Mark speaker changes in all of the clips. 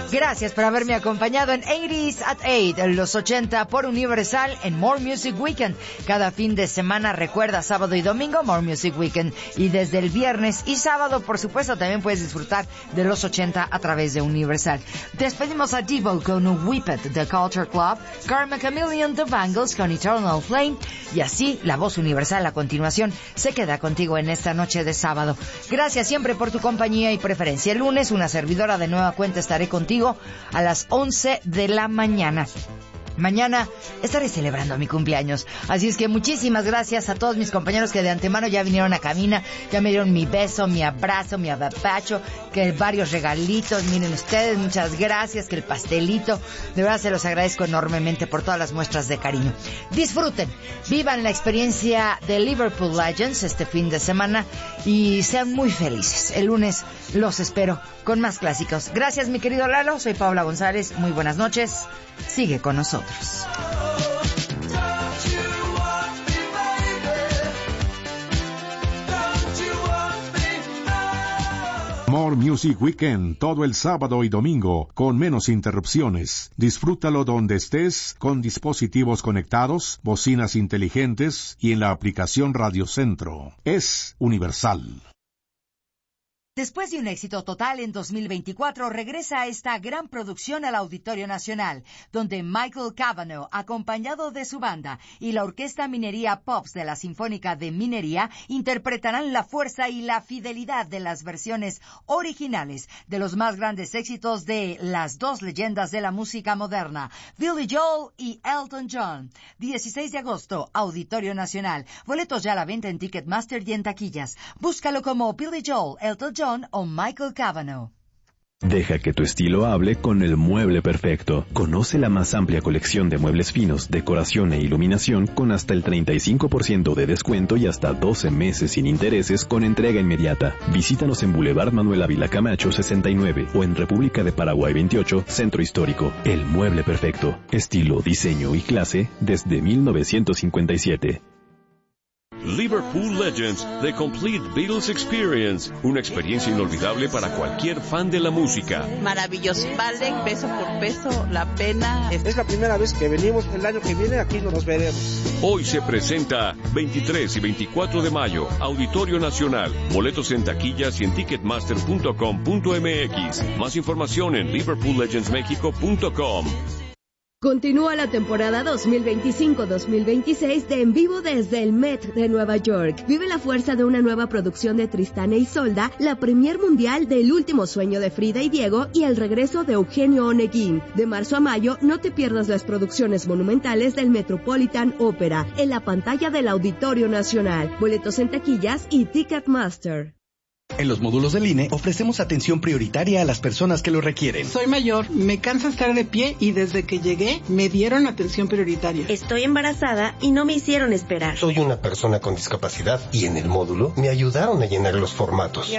Speaker 1: Gracias por haberme acompañado en 80s at 8, en los 80 por Universal en More Music Weekend. Cada fin de semana, recuerda, sábado y domingo, More Music Weekend. Y desde el viernes y sábado, por supuesto, también puedes disfrutar de los 80 a través de Universal. Despedimos a Devo con Whip It, The Culture Club, Karma Chameleon, The Bangles con Eternal Flame. Y así, la voz universal a continuación se queda contigo en esta noche de sábado. Gracias siempre por tu compañía y preferencia. El lunes, una servidora de nueva cuenta estaré contigo a las 11 de la mañana. Mañana estaré celebrando mi cumpleaños. Así es que muchísimas gracias a todos mis compañeros que de antemano ya vinieron a cabina, ya me dieron mi beso, mi abrazo, mi apapacho, que varios regalitos. Miren ustedes, muchas gracias, que el pastelito. De verdad se los agradezco enormemente por todas las muestras de cariño. Disfruten, vivan la experiencia de Liverpool Legends este fin de semana y sean muy felices. El lunes los espero con más clásicos. Gracias, mi querido Lalo. Soy Paula González. Muy buenas noches. Sigue con nosotros.
Speaker 2: More Music Weekend, todo el sábado y domingo, con menos interrupciones. Disfrútalo donde estés, con dispositivos conectados, bocinas inteligentes y en la aplicación Radio Centro. Es Universal.
Speaker 1: Después de un éxito total en 2024, regresa esta gran producción al Auditorio Nacional, donde Michael Cavanaugh, acompañado de su banda, y la Orquesta Minería Pops de la Sinfónica de Minería, interpretarán la fuerza y la fidelidad de las versiones originales de los más grandes éxitos de las dos leyendas de la música moderna, Billy Joel y Elton John. 16 de agosto, Auditorio Nacional. Boletos ya a la venta en Ticketmaster y en taquillas. Búscalo como Billy Joel, Elton John o Michael Cavanaugh.
Speaker 3: Deja que tu estilo hable con el mueble perfecto. Conoce la más amplia colección de muebles finos, decoración e iluminación con hasta el 35% de descuento y hasta 12 meses sin intereses con entrega inmediata. Visítanos en Boulevard Manuel Ávila Camacho 69 o en República de Paraguay 28, Centro Histórico. El mueble perfecto. Estilo, diseño y clase desde 1957.
Speaker 4: Liverpool Legends, The Complete Beatles Experience. Una experiencia inolvidable para cualquier fan de la música.
Speaker 5: Maravilloso. Vale, peso por peso, la pena.
Speaker 6: Es la primera vez que venimos. El año que viene aquí nos veremos.
Speaker 4: Hoy se presenta 23 y 24 de mayo, Auditorio Nacional. Boletos en taquillas y en ticketmaster.com.mx. Más información en liverpoollegendsmexico.com.
Speaker 7: Continúa la temporada 2025-2026 de En Vivo desde el Met de Nueva York. Vive la fuerza de una nueva producción de Tristán e Isolda, la premier mundial del Último Sueño de Frida y Diego y el regreso de Eugenio Oneguín. De marzo a mayo, no te pierdas las producciones monumentales del Metropolitan Opera en la pantalla del Auditorio Nacional. Boletos en taquillas y Ticketmaster.
Speaker 8: En los módulos del INE ofrecemos atención prioritaria a las personas que lo requieren.
Speaker 9: Soy mayor, me cansa estar de pie y desde que llegué me dieron atención prioritaria.
Speaker 10: Estoy embarazada y no me hicieron esperar.
Speaker 11: Soy una persona con discapacidad y en el módulo me ayudaron a llenar los formatos.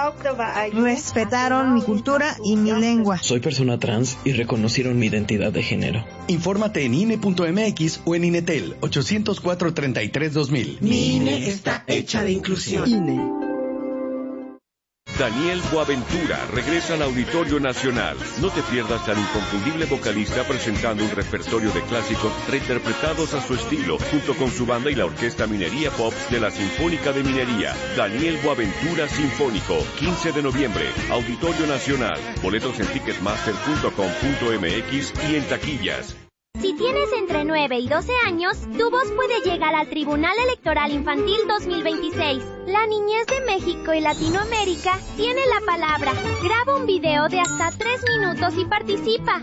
Speaker 12: Respetaron mi cultura y mi lengua.
Speaker 13: Soy persona trans y reconocieron mi identidad de género.
Speaker 8: Infórmate en INE.mx o en INETEL 804-33-2000.
Speaker 9: Mi INE está hecha de inclusión.
Speaker 7: INE.
Speaker 4: Daniel Boaventura regresa al Auditorio Nacional. No te pierdas al inconfundible vocalista presentando un repertorio de clásicos reinterpretados a su estilo, junto con su banda y la Orquesta Minería Pops de la Sinfónica de Minería. Daniel Boaventura Sinfónico, 15 de noviembre, Auditorio Nacional. Boletos en ticketmaster.com.mx y en taquillas.
Speaker 14: Si tienes entre 9 y 12 años, tu voz puede llegar al Tribunal Electoral Infantil 2026. La niñez de México y Latinoamérica tiene la palabra. Graba un video de hasta 3 minutos y participa.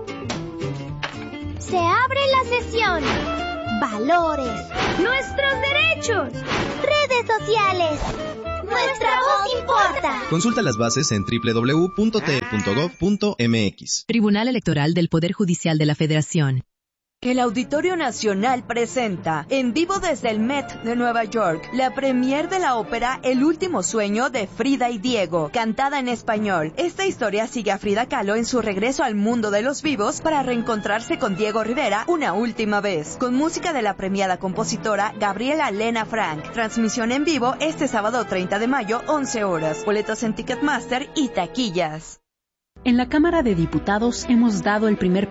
Speaker 14: Se abre la sesión. Valores. Nuestros derechos. Redes sociales. Nuestra voz importa.
Speaker 15: Consulta las bases en www.te.gov.mx.
Speaker 16: Tribunal Electoral del Poder Judicial de la Federación.
Speaker 7: El Auditorio Nacional presenta, en vivo desde el Met de Nueva York, la premier de la ópera El Último Sueño de Frida y Diego, cantada en español. Esta historia sigue a Frida Kahlo en su regreso al mundo de los vivos para reencontrarse con Diego Rivera una última vez, con música de la premiada compositora Gabriela Lena Frank. Transmisión en vivo este sábado 30 de mayo, 11 horas. Boletos en Ticketmaster y taquillas.
Speaker 15: En la Cámara de Diputados hemos dado el primer